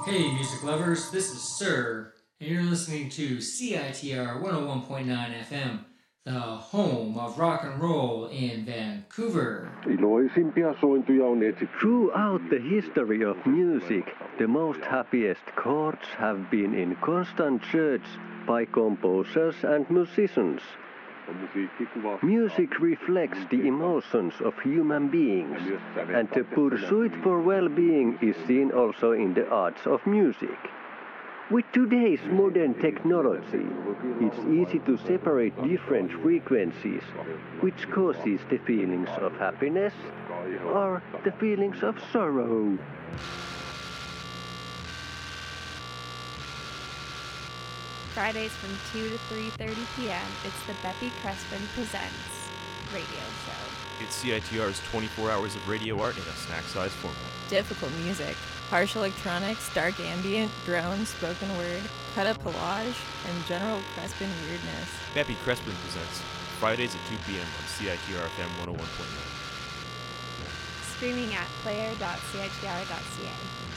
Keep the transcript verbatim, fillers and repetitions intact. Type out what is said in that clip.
Hey music lovers, this is Sir, and you're listening to C I T R one oh one point nine F M, the home of rock and roll in Vancouver. Iloisimpia sointuja on etsitty. Throughout the history of music, the most happiest chords have been in constant search by composers and musicians. Music reflects the emotions of human beings, and the pursuit for well-being is seen also in the arts of music. With today's modern technology, it's easy to separate different frequencies, which causes the feelings of happiness or the feelings of sorrow. Fridays from two to three thirty p.m., it's the Beppy Crespin Presents radio show. It's C I T R's twenty-four hours of radio art in a snack-sized format. Difficult music, harsh electronics, dark ambient, drone, spoken word, cut-up collage, and general Crespin weirdness. Beppy Crespin Presents, Fridays at two p.m. on C I T R F M one oh one point nine. Streaming at player dot c i t r dot c a.